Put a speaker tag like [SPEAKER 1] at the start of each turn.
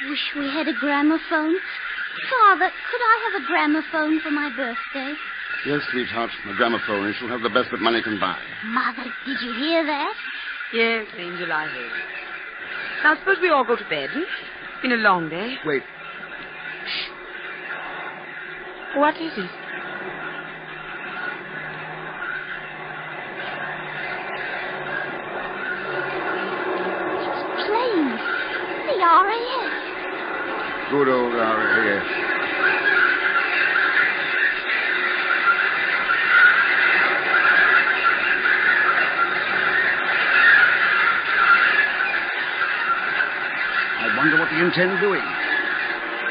[SPEAKER 1] wish we had a gramophone. Father, could I have a gramophone for my birthday?
[SPEAKER 2] Yes, sweetheart, a gramophone. You shall have the best that money can buy.
[SPEAKER 1] Mother, did you hear that?
[SPEAKER 3] Yes, Angel, I heard. Now, suppose we all go to bed. It's been a long day.
[SPEAKER 2] Wait.
[SPEAKER 3] Shh. What is it?
[SPEAKER 1] It's planes. The RAF.
[SPEAKER 2] Good old RAF. I wonder what they intend doing.